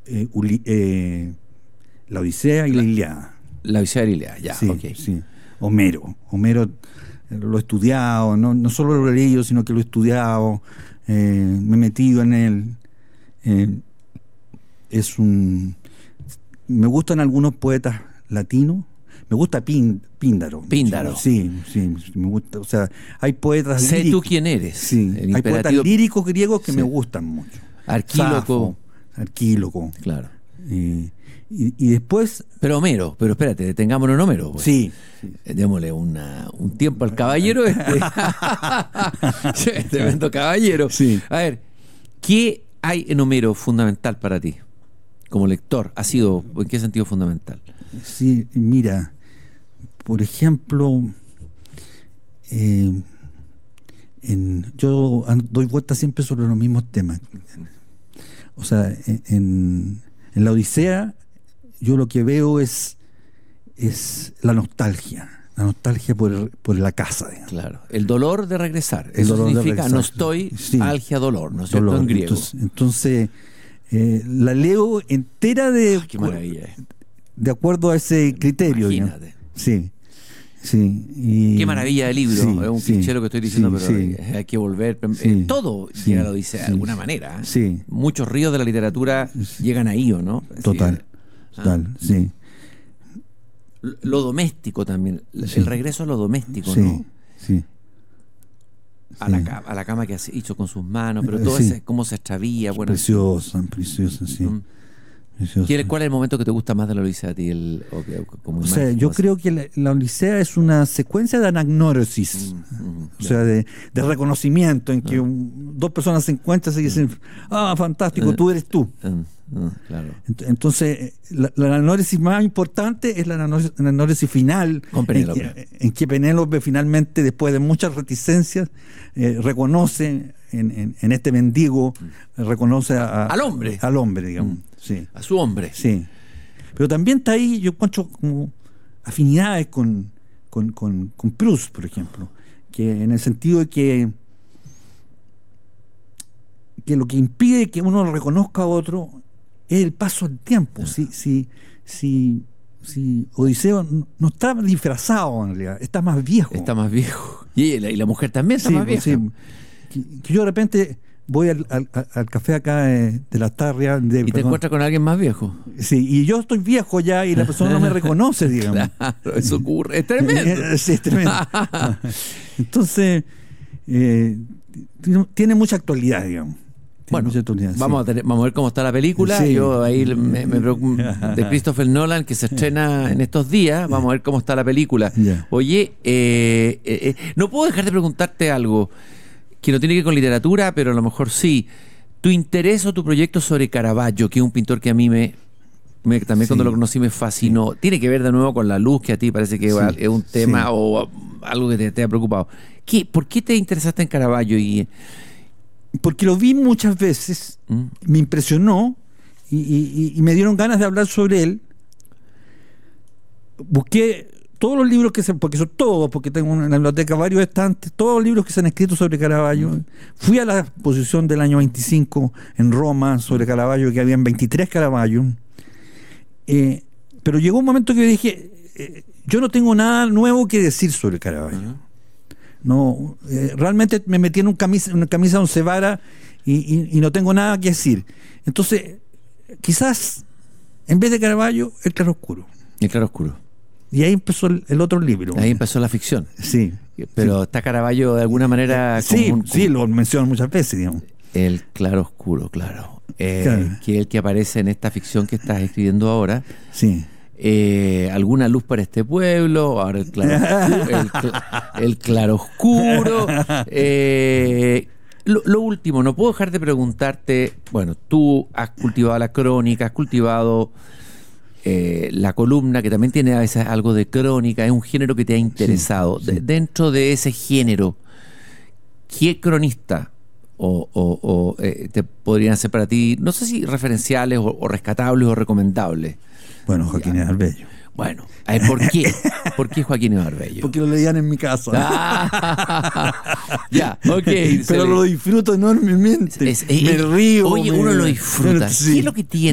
La Odisea y la Ilíada. La Odisea y la Ilíada, ya, Sí, ok. sí. Homero lo he estudiado, no solo lo he leído, sino que lo he estudiado, me he metido en él. Me gustan algunos poetas latinos. Me gusta Píndaro. Píndaro. Sí, me gusta. O sea, hay poetas Sé líricos. tú quién eres. Sí, El hay poetas imperativo- líricos griegos que Sí. me gustan mucho. Arquíloco. Safo, Arquíloco. Claro. Y después, Pero Homero, espérate, detengámonos en Homero. Pues. sí. Démosle un tiempo al caballero. Tremendo caballero. Sí. A ver, ¿qué hay en Homero fundamental para ti? Como lector, ¿en qué sentido fundamental? Sí, mira, por ejemplo, yo doy vueltas siempre sobre los mismos temas. O sea, en la Odisea, yo lo que veo es la nostalgia por la casa. Digamos. Claro, el dolor de regresar. El Eso dolor de significa regresar. no estoy, Sí. algia, dolor, ¿no es cierto? Dolor. En griego. Entonces, la leo entera Qué maravilla. de acuerdo a ese criterio. Imagínate. ¿no? Sí. Qué maravilla de libro. Sí, Es un sí, cliché lo que estoy diciendo, sí, pero sí. hay que volver. Sí, Todo sí, llega a la Odisea de sí, alguna manera. sí. Muchos ríos de la literatura llegan ahí, ¿o no? Total, sí. Lo doméstico también. Sí. El regreso a lo doméstico, Sí, ¿no? sí. A la cama que ha hecho con sus manos, pero todo Sí. ese cómo se extravía. Bueno, Preciosa, sí. Mm. Preciosa. ¿Cuál es el momento que te gusta más de la Odisea a ti? Como O sea, imagen, yo como creo que la Odisea es una secuencia de anagnórisis, o sea, de reconocimiento, en que dos personas se encuentran y dicen, fantástico, tú eres tú. claro. Entonces, la anagnórisis más importante es la anagnórisis final, Con Penélope. en que Penélope finalmente, después de muchas reticencias, reconoce en este mendigo, reconoce Al hombre. Al hombre, digamos. Sí. A su hombre. Sí. Pero también está ahí, yo encuentro como afinidades con Proust, por ejemplo, que en el sentido de que lo que impide que uno reconozca a otro es el paso del tiempo. Si Odiseo no está disfrazado en realidad, está más viejo. Está más viejo. Y la mujer también está Sí, más vieja. sí. Que yo de repente voy al café acá de la Tarria. Y te encuentras con alguien más viejo. Sí, y yo estoy viejo ya y la persona no me reconoce, digamos. Claro, eso ocurre. Es tremendo. Sí, es tremendo. Entonces, tiene mucha actualidad, digamos. Bueno, mucha actualidad, vamos a ver cómo está la película. Sí. Yo ahí me preocupo de Christopher Nolan, que se estrena en estos días. Vamos a ver cómo está la película. Ya. Oye, no puedo dejar de preguntarte algo que no tiene que ver con literatura, pero a lo mejor sí. Tu interés o tu proyecto sobre Caravaggio, que es un pintor que a mí también Sí. cuando lo conocí me fascinó. Tiene que ver de nuevo con la luz, que a ti parece que Sí. es un tema Sí. o algo que te ha preocupado. ¿Por qué te interesaste en Caravaggio? Porque lo vi muchas veces, me impresionó y me dieron ganas de hablar sobre él. Busqué todos los libros porque tengo en la biblioteca varios estantes, todos los libros que se han escrito sobre Caravaggio. Fui a la exposición del año 25 en Roma sobre Caravaggio, que habían 23 Caravaggio. Pero llegó un momento que yo dije, yo no tengo nada nuevo que decir sobre Caravaggio. No, realmente me metí en una camisa once varas y no tengo nada que decir. Entonces, quizás en vez de Caravaggio, el claroscuro. El claroscuro. Y ahí empezó el otro libro. Ahí empezó la ficción. Sí. Pero está Caravaggio de alguna manera... Sí, lo menciono muchas veces, digamos. El claroscuro, claro. Claro. Que es el que aparece en esta ficción que estás escribiendo ahora. Sí. Alguna luz para este pueblo, ahora el claroscuro. Lo último, no puedo dejar de preguntarte, bueno, tú has cultivado la crónica, has cultivado la columna, que también tiene a veces algo de crónica, es un género que te ha interesado. Sí. Dentro de ese género, ¿qué cronista te podrían ser para ti, no sé si referenciales o rescatables o recomendables? Bueno, Joaquín Evar Bello. Bueno, a ver, ¿por qué? ¿Por qué Joaquín Evar Bello? Porque lo leían en mi casa. Ya, ok. Pero lo disfruto enormemente. Me río. Oye, uno lo disfruta. Sí. ¿Qué es lo que tiene